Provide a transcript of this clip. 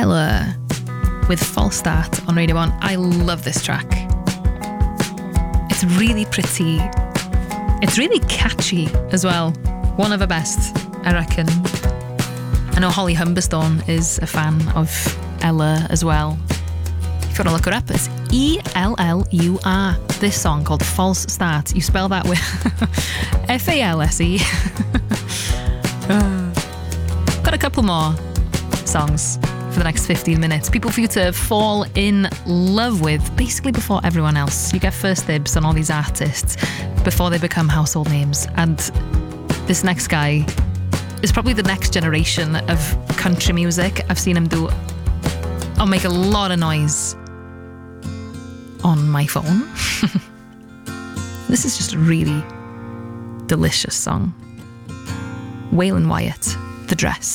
Ella with False Start on Radio 1. I love this track. It's really pretty. It's really catchy as well. One of the best, I reckon. I know Holly Humberstone is a fan of Ella as well. If you want to look her up, it's E-L-L-U-R. This song called False Start. You spell that with F-A-L-S-E. Got a couple more songs for the next 15 minutes. People for you to fall in love with, basically before everyone else. You get first dibs on all these artists before they become household names. And this next guy is probably the next generation of country music. I've seen him make a lot of noise on my phone. This is just a really delicious song. Waylon Wyatt, The Dress.